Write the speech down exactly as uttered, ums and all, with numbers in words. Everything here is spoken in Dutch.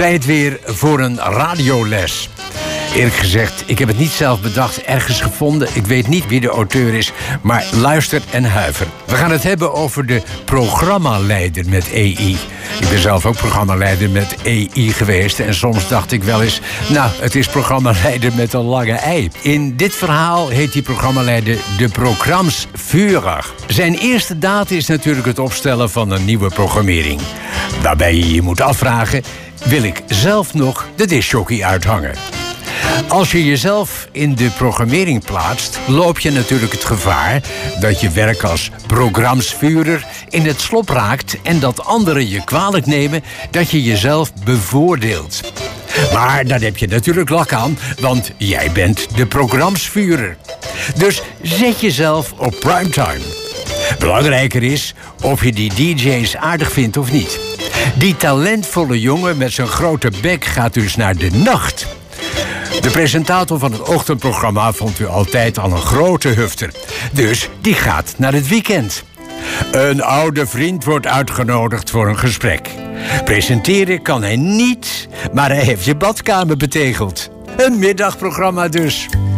Tijd weer voor een radioles. Eerlijk gezegd, ik heb het niet zelf bedacht, ergens gevonden. Ik weet niet wie de auteur is, maar luister en huiver. We gaan het hebben over de programmaleider met A I. Ik ben zelf ook programmaleider met A I geweest. En soms dacht ik wel eens, nou, het is programmaleider met een lange ei. In dit verhaal heet die programmaleider de Programmsführer. Zijn eerste daad is natuurlijk het opstellen van een nieuwe programmering. Waarbij je je moet afvragen, wil ik zelf nog de discjockey uithangen? Als je jezelf in de programmering plaatst, loop je natuurlijk het gevaar dat je werk als Programmsführer in het slop raakt en dat anderen je kwalijk nemen dat je jezelf bevoordeelt. Maar daar heb je natuurlijk lak aan, want jij bent de Programmsführer. Dus zet jezelf op primetime. Belangrijker is of je die D J's aardig vindt of niet. Die talentvolle jongen met zijn grote bek gaat dus naar de nacht. De presentator van het ochtendprogramma vond u altijd al een grote hufter. Dus die gaat naar het weekend. Een oude vriend wordt uitgenodigd voor een gesprek. Presenteren kan hij niet, maar hij heeft je badkamer betegeld. Een middagprogramma dus.